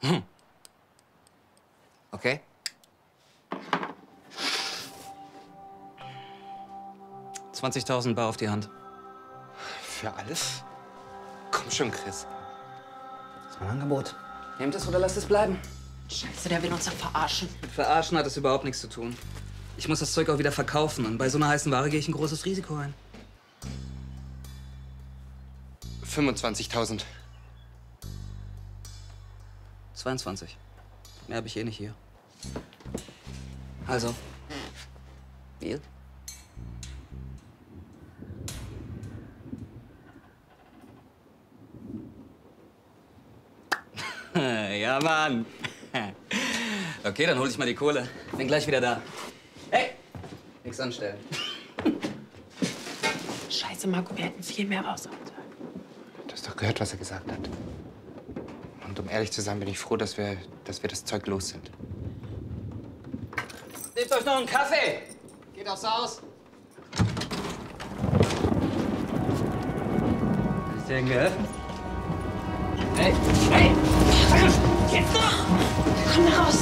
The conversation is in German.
Okay. $20.000 bar auf die Hand. Für alles? Komm schon, Chris. Das ist mein Angebot. Nehmt es oder lasst es bleiben. Scheiße, der will uns doch verarschen. Mit Verarschen hat es überhaupt nichts zu tun. Ich muss das Zeug auch wieder verkaufen und bei so einer heißen Ware gehe ich ein großes Risiko ein. 25.000. 22. Mehr habe ich eh nicht hier. Also. Deal? Ja, Mann. Okay, dann hol ich mal die Kohle. Bin gleich wieder da. Hey! Nix anstellen. Scheiße, Marco, wir hätten viel mehr raushauen sollen. Du hast doch gehört, was er gesagt hat. Und um ehrlich zu sein, bin ich froh, dass wir das Zeug los sind. Nehmt euch noch einen Kaffee! Geht aufs Haus! Kann ich dir irgendwie helfen? Hey! Hey! Jetzt noch! Komm da raus!